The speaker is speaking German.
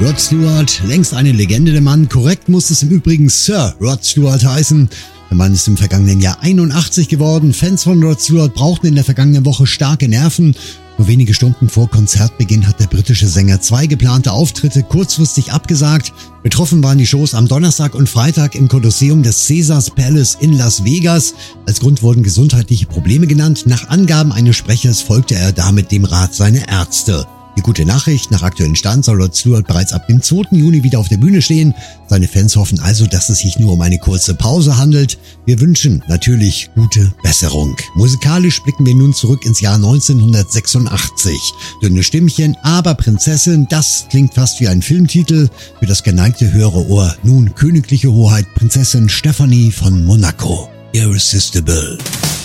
Rod Stewart, längst eine Legende der Mann. Korrekt muss es im Übrigen Sir Rod Stewart heißen. Der Mann ist im vergangenen Jahr 81 geworden. Fans von Rod Stewart brauchten in der vergangenen Woche starke Nerven. Nur wenige Stunden vor Konzertbeginn hat der britische Sänger 2 geplante Auftritte kurzfristig abgesagt. Betroffen waren die Shows am Donnerstag und Freitag im Kolosseum des Caesars Palace in Las Vegas. Als Grund wurden gesundheitliche Probleme genannt. Nach Angaben eines Sprechers folgte er damit dem Rat seiner Ärzte. Die gute Nachricht, nach aktuellem Stand soll Rod Stewart bereits ab dem 2. Juni wieder auf der Bühne stehen. Seine Fans hoffen also, dass es sich nur um eine kurze Pause handelt. Wir wünschen natürlich gute Besserung. Musikalisch blicken wir nun zurück ins Jahr 1986. Dünne Stimmchen, aber Prinzessin, das klingt fast wie ein Filmtitel. Für das geneigte Hörerohr nun königliche Hoheit Prinzessin Stephanie von Monaco. Irresistible.